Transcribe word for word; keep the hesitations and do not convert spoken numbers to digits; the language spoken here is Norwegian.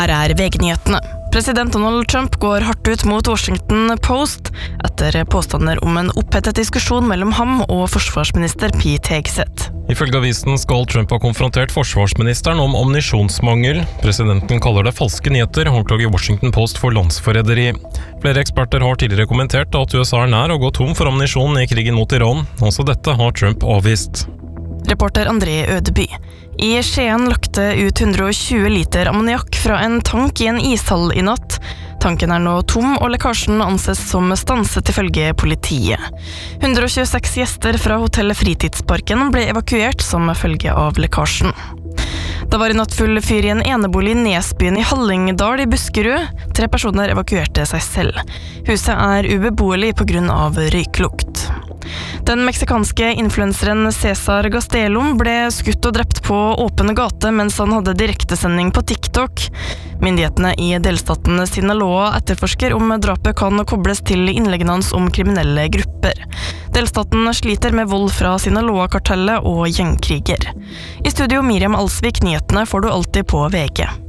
Her er V G-nyhetene. President Donald Trump går hardt ut mot Washington Post etter påstander om en opphetet diskusjon mellom ham og forsvarsminister Pete Hegseth. Ifølge avisen skal Trump ha konfrontert forsvarsministeren om ammunisjonsmangel. Presidenten kaller det falske nyheter, og anklager Washington Post for landsforræderi. Flere eksperter har tidligere kommentert at U S A er nær å gå tom for ammunisjon i krigen mot Iran. Også dette har Trump avvist. Reporter André Ødeby. I Skien løkte ut hundre og tjue liter ammoniakk fra en tank i en ishall i natt. Tanken er nå tom, og lekkasjen anses som stanset ifølge politiet. hundre og tjueseks gjester fra hotellet Fritidsparken ble evakuert som følge av lekkasjen. Det var i natt full fyr i en enebolig i Nesbyen i Hallingdal i Buskerud. Tre personer evakuerte seg selv. Huset er ubeboelig på grunn av røyklukt. Den meksikanske influenseren Cesar Gastelum ble skutt og drept på åpen gate mens han hadde direktesending på TikTok. Myndighetene i delstaten Sinaloa etterforsker om drapet kan kobles til innleggene hans om kriminelle grupper. Delstaten sliter med vold fra Sinaloa-kartellet og gjengkriger. I studio Miriam Alsvik, nyhetene får du alltid på V G.